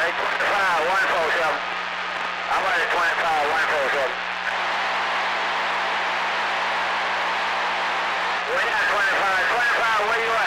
25, 147. I'm on at 25, 147. We're at 25, 25, where you at?